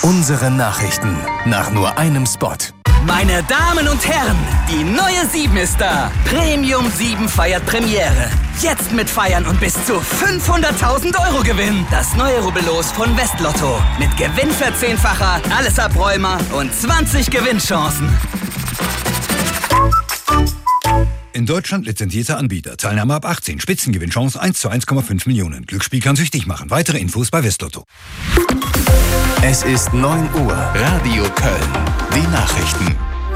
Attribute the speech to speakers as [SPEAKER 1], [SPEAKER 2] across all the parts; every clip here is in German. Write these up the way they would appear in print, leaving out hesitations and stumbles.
[SPEAKER 1] Unsere Nachrichten nach nur einem Spot.
[SPEAKER 2] Meine Damen und Herren, die neue 7 ist da. Premium 7 feiert Premiere. Jetzt mit Feiern und bis zu 500.000 € Gewinn. Das neue Rubbellos von Westlotto. Mit Gewinnverzehnfacher, alles Abräumer und 20 Gewinnchancen.
[SPEAKER 3] In Deutschland lizenzierter Anbieter. Teilnahme ab 18. Spitzengewinnchance 1 zu 1,5 Millionen. Glücksspiel kann süchtig machen. Weitere Infos bei Westlotto.
[SPEAKER 1] Es ist 9 Uhr. Radio Köln. Die Nachrichten.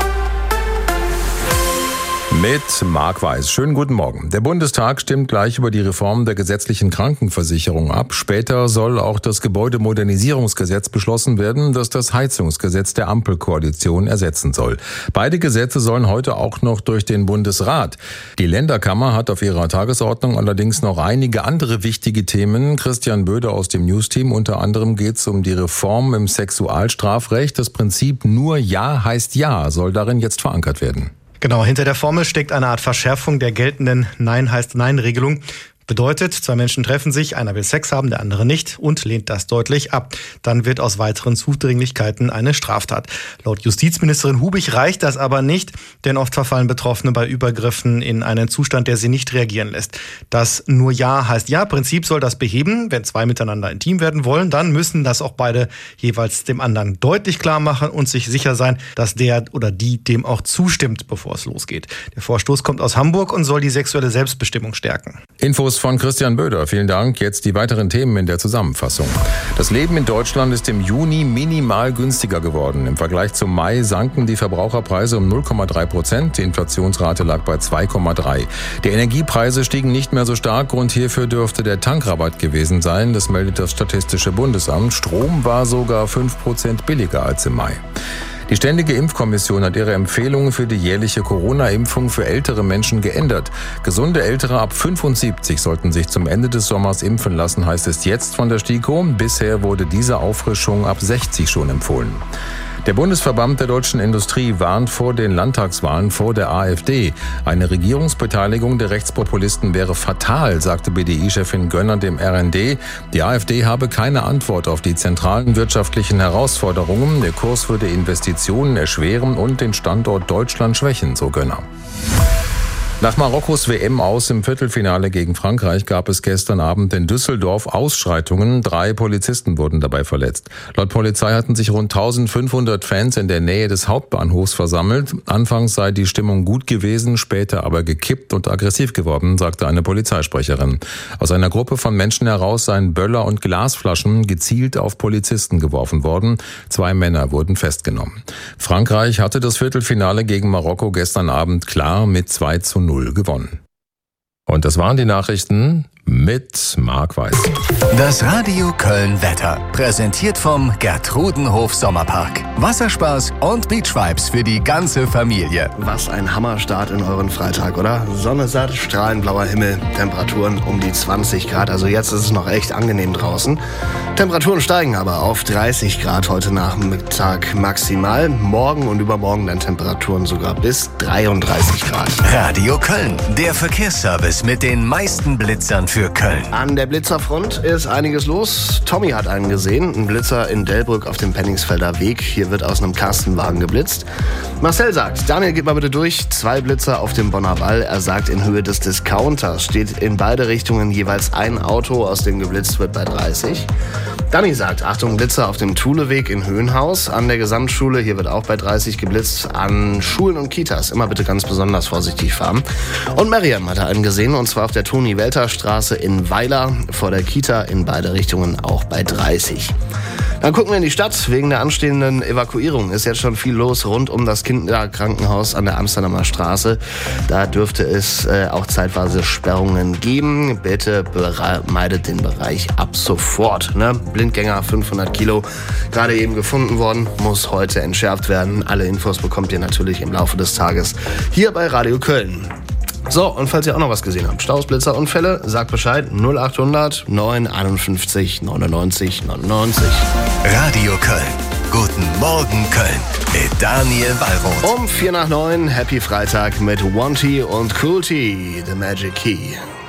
[SPEAKER 4] Mit Marc Weiß. Schönen guten Morgen. Der Bundestag stimmt gleich über die Reform der gesetzlichen Krankenversicherung ab. Später soll auch das Gebäudemodernisierungsgesetz beschlossen werden, das das Heizungsgesetz der Ampelkoalition ersetzen soll. Beide Gesetze sollen heute auch noch durch den Bundesrat. Die Länderkammer hat auf ihrer Tagesordnung allerdings noch einige andere wichtige Themen. Christian Böder aus dem Newsteam. Unter anderem geht es um die Reform im Sexualstrafrecht. Das Prinzip nur Ja heißt Ja soll darin jetzt verankert werden.
[SPEAKER 5] Genau, hinter der Formel steckt eine Art Verschärfung der geltenden Nein heißt Nein-Regelung. Bedeutet, 2 Menschen treffen sich, einer will Sex haben, der andere nicht und lehnt das deutlich ab. Dann wird aus weiteren Zudringlichkeiten eine Straftat. Laut Justizministerin Hubig reicht das aber nicht, denn oft verfallen Betroffene bei Übergriffen in einen Zustand, der sie nicht reagieren lässt. Das nur Ja heißt Ja-Prinzip soll das beheben. Wenn 2 miteinander intim werden wollen, dann müssen das auch beide jeweils dem anderen deutlich klar machen und sich sicher sein, dass der oder die dem auch zustimmt, bevor es losgeht. Der Vorstoß kommt aus Hamburg und soll die sexuelle Selbstbestimmung stärken.
[SPEAKER 4] Infos von Christian Böder. Vielen Dank. Jetzt die weiteren Themen in der Zusammenfassung. Das Leben in Deutschland ist im Juni minimal günstiger geworden. Im Vergleich zum Mai sanken die Verbraucherpreise um 0,3%. Die Inflationsrate lag bei 2,3%. Die Energiepreise stiegen nicht mehr so stark. Grund hierfür dürfte der Tankrabatt gewesen sein. Das meldet das Statistische Bundesamt. Strom war sogar 5% billiger als im Mai. Die Ständige Impfkommission hat ihre Empfehlungen für die jährliche Corona-Impfung für ältere Menschen geändert. Gesunde Ältere ab 75 sollten sich zum Ende des Sommers impfen lassen, heißt es jetzt von der STIKO. Bisher wurde diese Auffrischung ab 60 schon empfohlen. Der Bundesverband der deutschen Industrie warnt vor den Landtagswahlen vor der AfD. Eine Regierungsbeteiligung der Rechtspopulisten wäre fatal, sagte BDI-Chefin Gönner dem RND. Die AfD habe keine Antwort auf die zentralen wirtschaftlichen Herausforderungen. Der Kurs würde Investitionen erschweren und den Standort Deutschland schwächen, so Gönner. Nach Marokkos WM aus im Viertelfinale gegen Frankreich gab es gestern Abend in Düsseldorf Ausschreitungen. 3 Polizisten wurden dabei verletzt. Laut Polizei hatten sich rund 1500 Fans in der Nähe des Hauptbahnhofs versammelt. Anfangs sei die Stimmung gut gewesen, später aber gekippt und aggressiv geworden, sagte eine Polizeisprecherin. Aus einer Gruppe von Menschen heraus seien Böller und Glasflaschen gezielt auf Polizisten geworfen worden. 2 Männer wurden festgenommen. Frankreich hatte das Viertelfinale gegen Marokko gestern Abend klar mit 2:0 gewonnen. Und das waren die Nachrichten mit Marc Weiß.
[SPEAKER 1] Das Radio Köln Wetter. Präsentiert vom Gertrudenhof Sommerpark. Wasserspaß und Beachvibes für die ganze Familie.
[SPEAKER 6] Was ein Hammerstart in euren Freitag, oder? Sonne satt, strahlend blauer Himmel, Temperaturen um die 20 Grad. Also jetzt ist es noch echt angenehm draußen. Temperaturen steigen aber auf 30 Grad heute Nachmittag maximal. Morgen und übermorgen dann Temperaturen sogar bis 33 Grad.
[SPEAKER 1] Radio Köln, der Verkehrsservice mit den meisten Blitzern für Köln.
[SPEAKER 6] An der Blitzerfront ist einiges los. Tommy hat einen gesehen, ein Blitzer in Delbrück auf dem Penningsfelder Weg. Hier wird aus einem Kastenwagen geblitzt. Marcel sagt, Daniel, geht mal bitte durch. 2 Blitzer auf dem Bonner Wall. Er sagt, in Höhe des Discounters steht in beide Richtungen jeweils ein Auto, aus dem geblitzt wird bei 30. Danny sagt, Achtung, Blitzer auf dem Thuleweg in Höhenhaus. An der Gesamtschule, hier wird auch bei 30 geblitzt. An Schulen und Kitas immer bitte ganz besonders vorsichtig fahren. Und Mariam hat einen gesehen, und zwar auf der Toni-Welter-Straße in Weiler, vor der Kita in beide Richtungen auch bei 30. Dann gucken wir in die Stadt. Wegen der anstehenden Evakuierung ist jetzt schon viel los rund um das Kinderkrankenhaus an der Amsterdamer Straße. Da dürfte es auch zeitweise Sperrungen geben. Bitte meidet den Bereich ab sofort. Blindgänger 500 Kilo, gerade eben gefunden worden, muss heute entschärft werden. Alle Infos bekommt ihr natürlich im Laufe des Tages hier bei Radio Köln. So, und falls ihr auch noch was gesehen habt, Staus, Blitzer, Unfälle, sagt Bescheid, 0800 951 99 99.
[SPEAKER 1] Radio Köln. Guten Morgen Köln mit Daniel Wallroth.
[SPEAKER 6] Um 8:45, Happy Freitag mit One T und Cool T, The Magic Key.